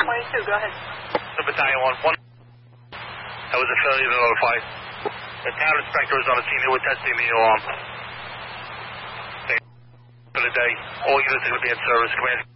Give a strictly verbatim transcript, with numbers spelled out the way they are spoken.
twenty-two, go ahead. The battalion one. one. That was a failure to notify. The town inspector was on the scene. They were testing the alarm. For the day, all units are going to be in service. Command.